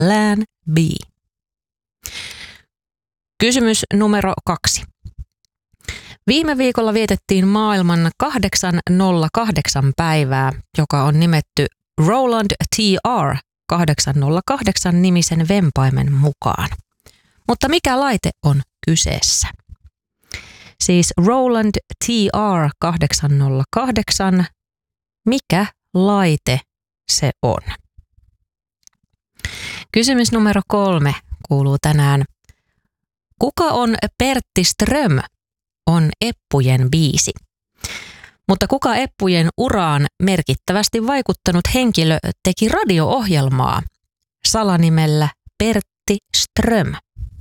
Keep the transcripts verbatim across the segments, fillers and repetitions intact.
Plan B. Kysymys numero kaksi. Viime viikolla vietettiin maailman kahdeksan nolla kahdeksan päivää, joka on nimetty Roland T R kahdeksan nolla kahdeksan nimisen vempaimen mukaan. Mutta mikä laite on kyseessä? Siis Roland T R kahdeksan nolla kahdeksan, mikä laite se on? Kysymys numero kolme kuuluu tänään. Kuka on Pertti Ström? On Eppujen biisi. Mutta kuka Eppujen uraan merkittävästi vaikuttanut henkilö teki radio-ohjelmaa salanimellä Pertti Ström?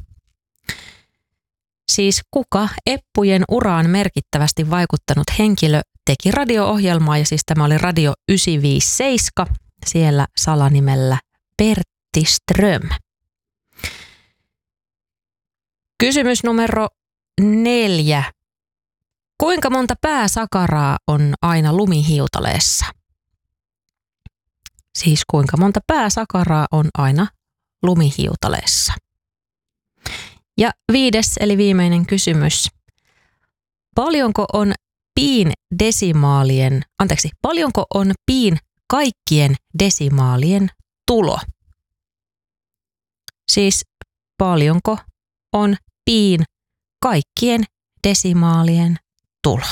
Siis kuka Eppujen uraan merkittävästi vaikuttanut henkilö teki radio-ohjelmaa, ja siis tämä oli Radio yhdeksänsataaviisikymmentäseitsemän, siellä salanimellä Pertti Ström. Kysymys numero neljä. Kuinka monta pääsakaraa on aina lumihiutaleessa? Siis kuinka monta pääsakaraa on aina lumihiutaleessa? Ja viides eli viimeinen kysymys. Paljonko on piin desimaalien, anteeksi, paljonko on piin kaikkien desimaalien tulo? Siis paljonko on piin kaikkien desimaalien tulo?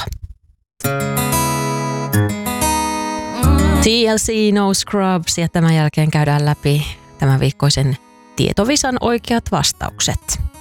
T L C No Scrubs, ja tämän jälkeen käydään läpi tämän viikkoisen Tietovisan oikeat vastaukset.